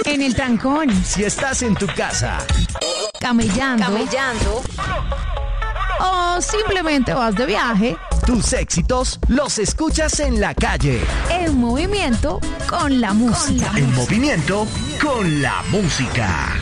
en el trancón, si estás en tu casa, camellando, o simplemente vas de viaje, tus éxitos los escuchas en la calle. en movimiento con la música. En movimiento con la música.